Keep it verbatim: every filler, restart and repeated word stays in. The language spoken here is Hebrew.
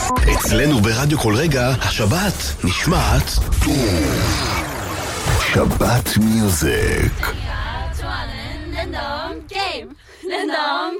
אצלנו ברדיו כל רגע, השבת נשמעת שבת מיוזיק. 랜덤 게임 랜덤